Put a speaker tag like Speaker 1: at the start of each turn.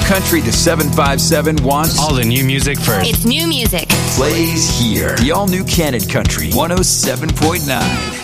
Speaker 1: country to 757 wants
Speaker 2: all the new music first.
Speaker 3: It's new music.
Speaker 1: Plays here. The all-new Canon Country 107.9.